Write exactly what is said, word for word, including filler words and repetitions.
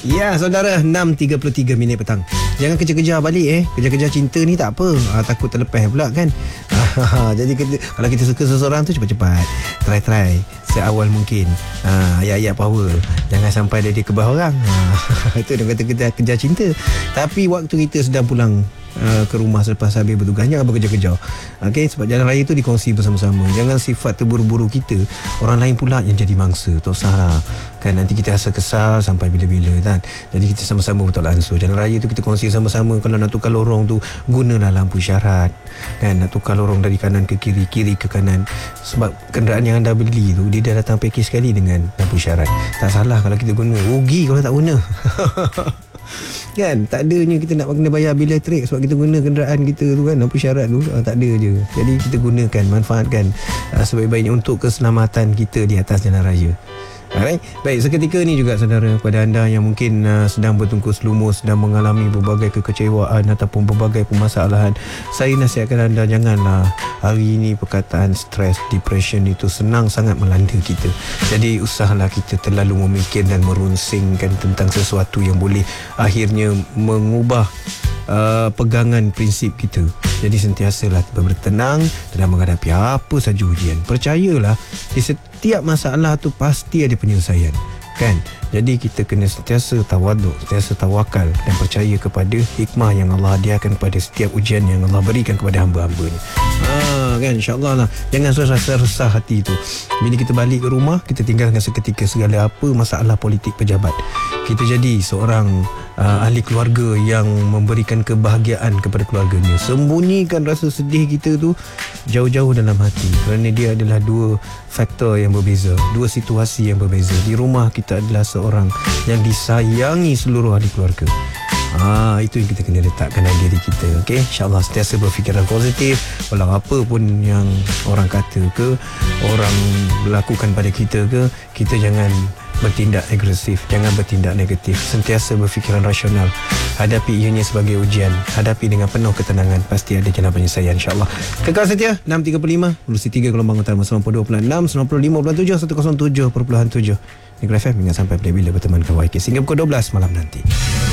Ya, saudara, enam tiga puluh tiga minit petang. Jangan kejar-kejar balik eh. Kejar-kejar cinta ni tak apa. Ah, takut terlepas pula kan. Jadi kita, kalau kita suka seseorang tu, cepat-cepat try-try seawal mungkin. Ah, ayat-ayat power. Jangan sampai dia, dia kebah orang. Ah, itu dia kata kejar, kejar cinta. Tapi waktu kita sedang pulang Uh, ke rumah selepas habis bertugas, jangan berkejar-kejar. Okay, sebab jalan raya tu dikongsi bersama-sama. Jangan sifat terburu-buru kita, orang lain pula yang jadi mangsa. Tak usah lah kan, nanti kita rasa kesal sampai bila-bila kan. Jadi kita sama-sama bertolak ansur. Jalan raya tu kita kongsi sama-sama. Kalau nak tukar lorong tu, gunalah lampu isyarat kan. Nak tukar lorong dari kanan ke kiri, kiri ke kanan. Sebab kenderaan yang anda beli tu, dia dah datang pakej sekali dengan lampu isyarat. Tak salah kalau kita guna. Rugi kalau tak guna. Kan, tak adanya kita nak kena bayar bil elektrik sebab kita guna kenderaan kita tu kan, lampu isyarat tu, ah, tak ada je. Jadi kita gunakan, manfaatkan ah, sebaik-baiknya untuk keselamatan kita di atas jalan raya. Alright. Baik, seketika ni juga saudara, kepada anda yang mungkin uh, sedang bertungkus lumus, sedang mengalami berbagai kekecewaan ataupun berbagai permasalahan, saya nasihatkan anda, janganlah hari ini perkataan stres, depression itu senang sangat melanda kita. Jadi usahlah kita terlalu memikir dan merunsingkan tentang sesuatu yang boleh akhirnya mengubah uh, pegangan prinsip kita. Jadi sentiasalah bertenang dalam menghadapi apa saja ujian. Percayalah, di setiap masalah tu pasti ada penyelesaian kan. Jadi kita kena sentiasa tawaduk, sentiasa tawakal dan percaya kepada hikmah yang Allah hadiahkan kepada setiap ujian yang Allah berikan kepada hamba-hambanya. Ha, kan, insyaAllah lah. Jangan rasa resah hati tu. Bila kita balik ke rumah, kita tinggalkan seketika segala apa masalah politik pejabat. Kita jadi seorang uh, ahli keluarga yang memberikan kebahagiaan kepada keluarganya. Sembunyikan rasa sedih kita tu jauh-jauh dalam hati, kerana dia adalah dua faktor yang berbeza, dua situasi yang berbeza. Di rumah kita adalah seorang yang disayangi seluruh ahli keluarga. Ah, itu yang kita kena letakkan dalam diri kita. Okey, insya-Allah sentiasa berfikiran positif. Walau apa pun yang orang kata ke, orang lakukan pada kita ke, kita jangan bertindak agresif, jangan bertindak negatif. Sentiasa berfikiran rasional. Hadapi ianya sebagai ujian. Hadapi dengan penuh ketenangan. Pasti ada jalan penyelesaian, insya-Allah. Kekal setia enam tiga puluh lima Lusi tiga gelombang utama sembilan puluh dua perpuluhan enam, sembilan puluh lima perpuluhan tujuh, seratus tujuh perpuluhan tujuh. Negeri F M, ingat sampai bila-bila berteman kawan Y K sehingga pukul dua belas malam nanti.